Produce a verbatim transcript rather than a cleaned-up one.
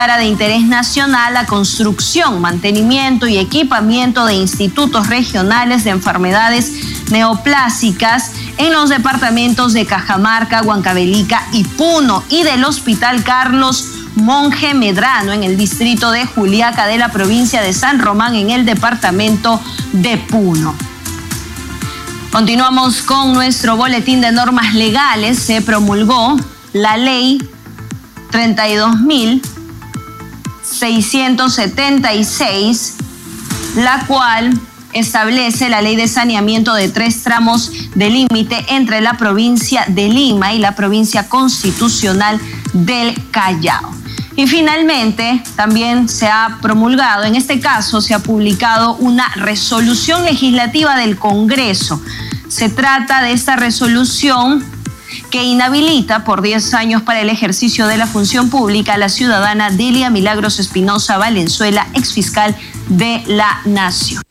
de interés nacional la construcción, mantenimiento y equipamiento de institutos regionales de enfermedades neoplásicas en los departamentos de Cajamarca, Huancavelica y Puno, y del Hospital Carlos Monge Medrano en el distrito de Juliaca de la provincia de San Román en el departamento de Puno. Continuamos con nuestro boletín de normas legales. Se promulgó la ley treinta y dos mil seiscientos setenta y seis, la cual establece la ley de saneamiento de tres tramos de límite entre la provincia de Lima y la provincia constitucional del Callao. Y finalmente también se ha promulgado, en este caso se ha publicado una resolución legislativa del Congreso. Se trata de esta resolución que inhabilita por diez años para el ejercicio de la función pública a la ciudadana Delia Milagros Espinosa Valenzuela, exfiscal de la Nación.